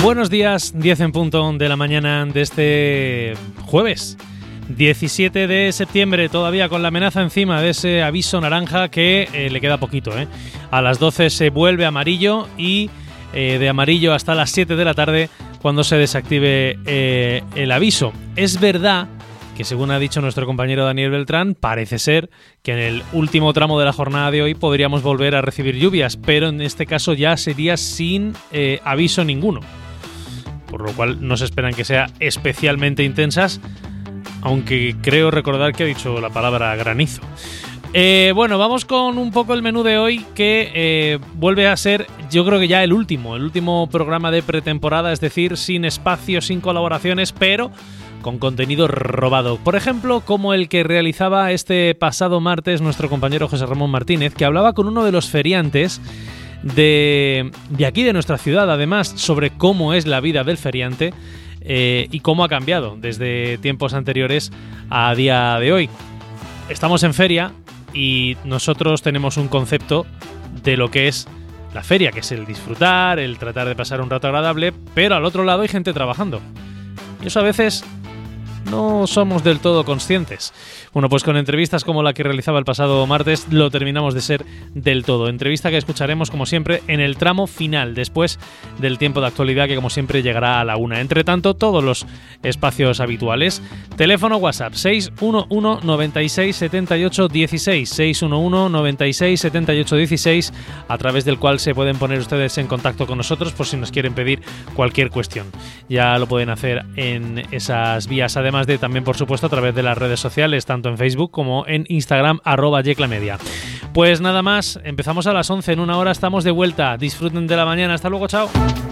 Buenos días, 10 en punto de la mañana de este jueves 17 de septiembre, todavía con la amenaza encima de ese aviso naranja que le queda poquito. A las 12 se vuelve amarillo y de amarillo hasta las 7 de la tarde cuando se desactive el aviso. Es verdad que, según ha dicho nuestro compañero Daniel Beltrán, parece ser que en el último tramo de la jornada de hoy podríamos volver a recibir lluvias, pero en este caso ya sería sin aviso ninguno, por lo cual no se esperan que sean especialmente intensas, aunque creo recordar que ha dicho la palabra granizo. Bueno, vamos con un poco el menú de hoy, que vuelve a ser, yo creo que ya el último programa de pretemporada, es decir, sin espacio, sin colaboraciones, pero con contenido robado. Por ejemplo, como el que realizaba este pasado martes nuestro compañero José Ramón Martínez, que hablaba con uno de los feriantes de aquí, de nuestra ciudad, además, sobre cómo es la vida del feriante y cómo ha cambiado desde tiempos anteriores a día de hoy. Estamos en feria y nosotros tenemos un concepto de lo que es la feria, que es el disfrutar, el tratar de pasar un rato agradable, pero al otro lado hay gente trabajando. Y eso a veces no somos del todo conscientes. Bueno, pues con entrevistas como la que realizaba el pasado martes lo terminamos de ser del todo. Entrevista que escucharemos, como siempre, en el tramo final, después del tiempo de actualidad, que como siempre llegará a la 1. Entre tanto, todos los espacios habituales. Teléfono WhatsApp 611 96 78 16, 611 96 78 16, a través del cual se pueden poner ustedes en contacto con nosotros por si nos quieren pedir cualquier cuestión. Ya lo pueden hacer en esas vías, además de también, por supuesto, a través de las redes sociales, tanto en Facebook como en Instagram, @yeclamedia. Pues nada más, empezamos a las 11, en una hora estamos de vuelta. Disfruten de la mañana, hasta luego, chao.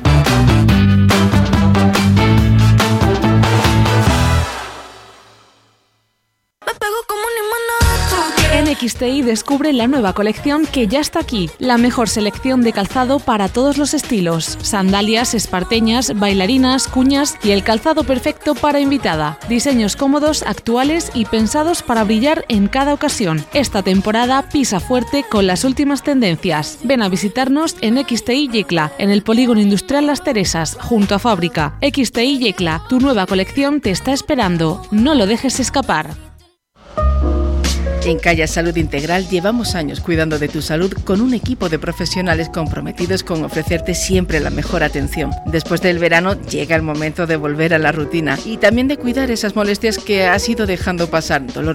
En XTI descubre la nueva colección que ya está aquí. La mejor selección de calzado para todos los estilos. Sandalias, esparteñas, bailarinas, cuñas y el calzado perfecto para invitada. Diseños cómodos, actuales y pensados para brillar en cada ocasión. Esta temporada pisa fuerte con las últimas tendencias. Ven a visitarnos en XTI Yecla, en el Polígono Industrial Las Teresas, junto a Fábrica. XTI Yecla, tu nueva colección te está esperando. No lo dejes escapar. En Calla Salud Integral llevamos años cuidando de tu salud con un equipo de profesionales comprometidos con ofrecerte siempre la mejor atención. Después del verano llega el momento de volver a la rutina y también de cuidar esas molestias que has ido dejando pasar, dolor